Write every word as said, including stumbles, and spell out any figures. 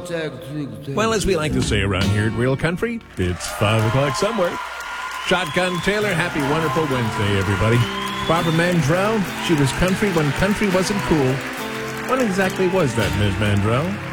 Well, as we like to say around here at Real Country, it's five o'clock somewhere. Shotgun Taylor, happy wonderful Wednesday, everybody. Barbara Mandrell, she was country when country wasn't cool. What exactly was that, Miz Mandrell?